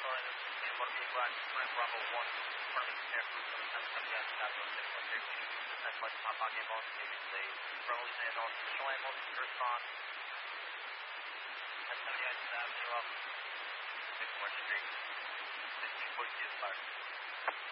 motor vehicle at Bravo 1, permit aircraft, and subject to that one, that's my top on your motor, previously, Bravo and on Shoei motor to respond, at 79th Avenue up, 6th Street, 1642 Clark.